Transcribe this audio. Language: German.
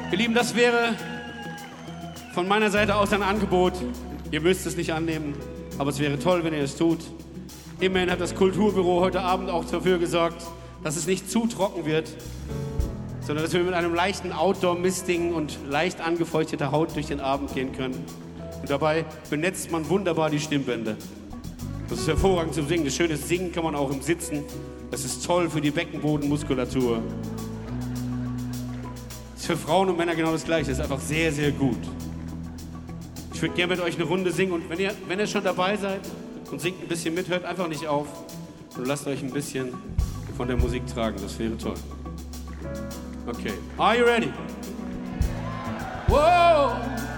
Ihr Lieben, das wäre von meiner Seite aus ein Angebot. Ihr müsst es nicht annehmen, aber es wäre toll, wenn ihr es tut. Immerhin hat das Kulturbüro heute Abend auch dafür gesorgt, dass es nicht zu trocken wird, sondern dass wir mit einem leichten Outdoor-Misting und leicht angefeuchteter Haut durch den Abend gehen können. Und dabei benetzt man wunderbar die Stimmbänder. Das ist hervorragend zum Singen. Das schöne Singen kann man auch im Sitzen. Das ist toll für die Beckenbodenmuskulatur. Das ist für Frauen und Männer genau das Gleiche. Das ist einfach sehr, sehr gut. Ich würde gerne mit euch eine Runde singen. Und wenn ihr schon dabei seid und singt ein bisschen mit, hört einfach nicht auf und lasst euch ein bisschen von der Musik tragen. Das wäre toll. Okay. Are you ready? Whoa!